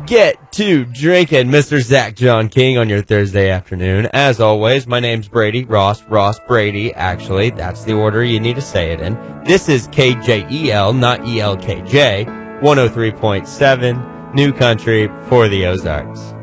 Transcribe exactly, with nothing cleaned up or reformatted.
get to drinking, Mister Zach John King on your Thursday afternoon. As always, my name's Brady Ross, Ross Brady, actually. That's the order you need to say it in. This is K J E L, not E L K J, one oh three point seven, New Country for the Ozarks.